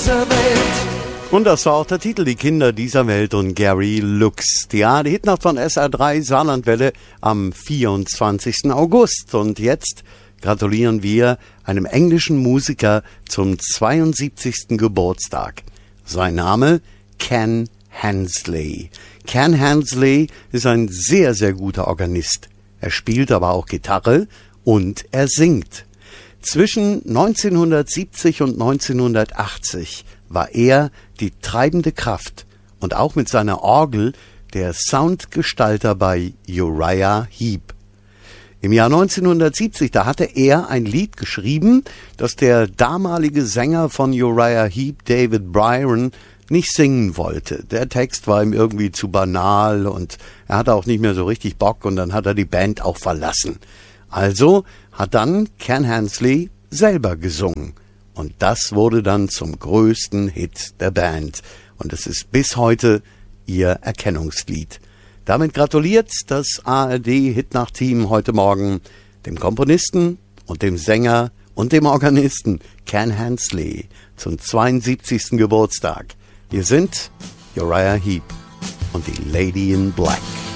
dieser Welt. Und das war auch der Titel, die Kinder dieser Welt und Gary Lux. Die Hitnacht von SR3 Saarlandwelle am 24. August. Und jetzt gratulieren wir einem englischen Musiker zum 72. Geburtstag. Sein Name Ken Hensley. Ken Hensley ist ein sehr, sehr guter Organist. Er spielt aber auch Gitarre und er singt. Zwischen 1970 und 1980 war er die treibende Kraft und auch mit seiner Orgel der Soundgestalter bei Uriah Heep. Im Jahr 1970, da hatte er ein Lied geschrieben, das der damalige Sänger von Uriah Heep, David Byron, nicht singen wollte. Der Text war ihm irgendwie zu banal und er hatte auch nicht mehr so richtig Bock und dann hat er die Band auch verlassen. Also hat dann Ken Hensley selber gesungen. Und das wurde dann zum größten Hit der Band. Und es ist bis heute ihr Erkennungslied. Damit gratuliert das ARD-Hitnacht-Team heute Morgen dem Komponisten und dem Sänger und dem Organisten Ken Hensley zum 72. Geburtstag. Hier sind Uriah Heep und die Lady in Black.